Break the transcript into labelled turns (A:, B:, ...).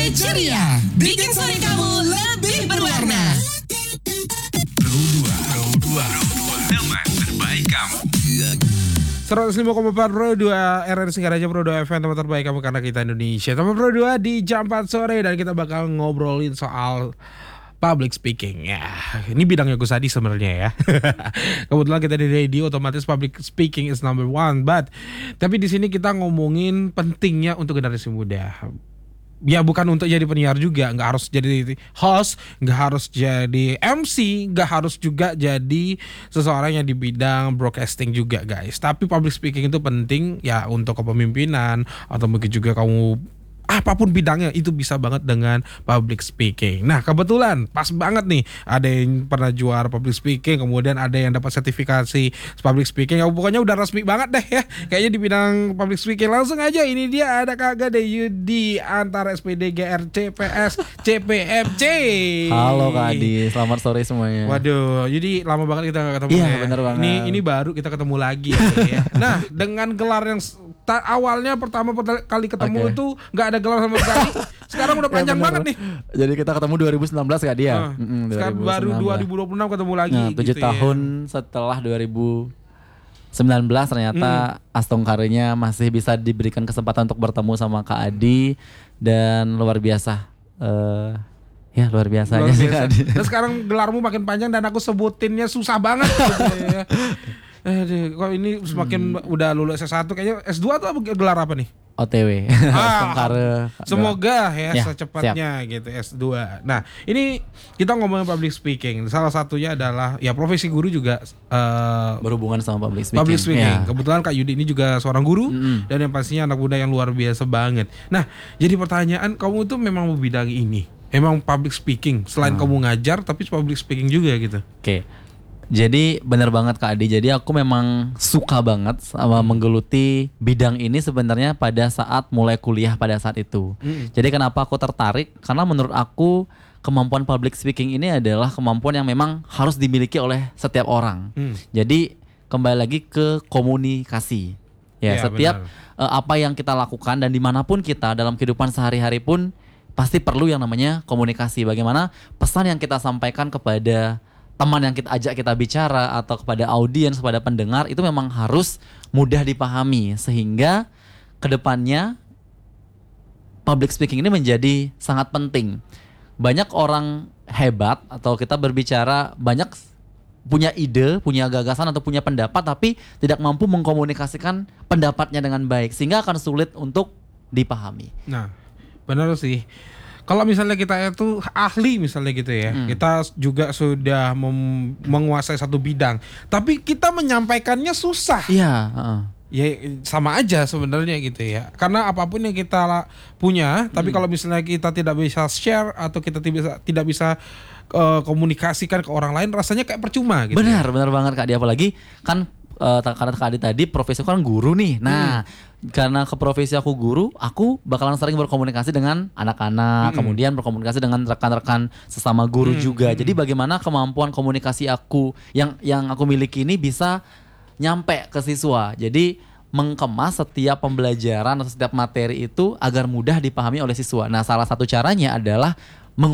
A: ceria, bikin sore kamu lebih berwarna.
B: Pro 2, teman terbaik kamu.
C: 105,4 Pro 2 RRI Singaraja Pro 2 FM, teman terbaik kamu karena kita Indonesia. Teman Pro 2 di jam 4 sore dan kita bakal ngobrolin soal public speaking. Ya, ini bidangnya Gus Adi sebenarnya ya. Kebetulan kita di radio, otomatis public speaking is number one. Tapi di sini kita ngomongin pentingnya untuk generasi muda. Ya bukan untuk jadi penyiar juga, nggak harus jadi host, nggak harus jadi MC, nggak harus juga jadi seseorang yang di bidang broadcasting juga guys. Tapi public speaking itu penting ya untuk kepemimpinan atau mungkin juga kamu apapun bidangnya itu bisa banget dengan public speaking. Nah kebetulan pas banget nih ada yang pernah juara public speaking, kemudian ada yang dapat sertifikasi public speaking. Ya pokoknya udah resmi banget deh ya kayaknya di bidang public speaking. Langsung aja ini dia ada Kak Gade Yudi antara SPD GRC PS CPMC.
D: Halo Kak Adi, selamat sore semuanya.
C: Waduh, jadi lama banget kita gak ketemu.
D: Iya
C: ya.
D: benar banget.
C: Ini baru kita ketemu lagi ya. Nah dengan gelar yang awalnya pertama kali ketemu itu nggak ada gelar sama sekali. Sekarang udah panjang banget nih.
D: Jadi kita ketemu 2019 Kak dia.
C: Sekarang baru 2026 ketemu lagi.
D: Nah, 7
C: gitu
D: tahun setelah 2019 ternyata Astongkarenya masih bisa diberikan kesempatan untuk bertemu sama Kak Adi dan luar biasa. Ya luar biasa aja sih Kak Adi.
C: Dan sekarang gelarmu makin panjang dan aku sebutinnya susah banget. Gitu ya. Kok ini semakin udah lulus S1 kayaknya S2 tuh gelar apa nih?
D: OTW. Astongkare.
C: Semoga ya secepatnya
D: siap.
C: gitu S2. Nah, ini kita ngomongin public speaking. Salah satunya adalah ya profesi guru juga
D: berhubungan sama public speaking.
C: Public speaking.
D: Ya.
C: Kebetulan Kak Yudi ini juga seorang guru dan yang pastinya anak muda yang luar biasa banget. Nah, jadi pertanyaan kamu itu memang membidangi ini. Emang public speaking selain kamu ngajar tapi public speaking juga gitu.
D: Oke. Jadi benar banget Kak Adi. Jadi aku memang suka banget sama menggeluti bidang ini sebenarnya pada saat mulai kuliah pada saat itu. Jadi kenapa aku tertarik? Karena menurut aku kemampuan public speaking ini adalah kemampuan yang memang harus dimiliki oleh setiap orang. Jadi kembali lagi ke komunikasi. Ya setiap apa yang kita lakukan dan dimanapun kita dalam kehidupan sehari-hari pun pasti perlu yang namanya komunikasi. Bagaimana pesan yang kita sampaikan kepada teman yang kita ajak kita bicara atau kepada audiens, kepada pendengar itu memang harus mudah dipahami sehingga kedepannya public speaking ini menjadi sangat penting. Banyak orang hebat atau kita berbicara banyak punya ide, punya gagasan atau punya pendapat tapi tidak mampu mengkomunikasikan pendapatnya dengan baik sehingga akan sulit untuk dipahami.
C: Nah, benar sih. Kalau misalnya kita itu ahli misalnya gitu ya, kita juga sudah menguasai satu bidang, tapi kita menyampaikannya susah.
D: Iya.
C: Ya sama aja sebenarnya gitu ya. Karena apapun yang kita punya, tapi kalau misalnya kita tidak bisa share atau kita tidak bisa komunikasikan ke orang lain, rasanya kayak percuma gitu.
D: Benar banget Kak Adi. Apalagi kan karena Kak Adi tadi profesi aku kan guru nih. Nah, karena ke profesi aku guru, aku bakalan sering berkomunikasi dengan anak-anak, kemudian berkomunikasi dengan rekan-rekan sesama guru juga. Jadi bagaimana kemampuan komunikasi aku yang aku miliki ini bisa nyampe ke siswa. Jadi mengemas setiap pembelajaran atau setiap materi itu agar mudah dipahami oleh siswa. Nah, salah satu caranya adalah